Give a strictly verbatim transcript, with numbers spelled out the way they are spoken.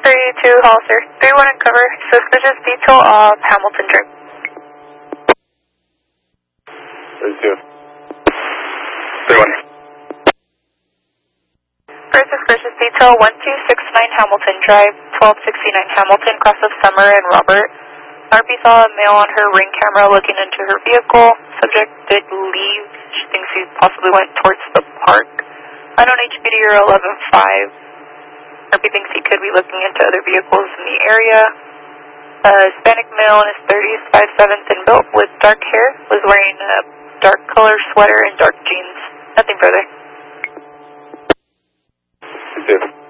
three two, Hollister. three one uncover. Suspicious detail off Hamilton Drive. three two. three one. First suspicious detail one two six nine Hamilton Drive, twelve sixty-nine Hamilton, cross of Summer and Robert. R P saw a male on her ring camera looking into her vehicle. Subject did leave. She thinks he possibly went towards the park. Unknown H P D or eleven five. R P thinks he could be looking into other vehicles in the area. A Hispanic male in his thirties, five seven, thin built with dark hair, was wearing a dark color sweater and dark jeans. Nothing further. two two.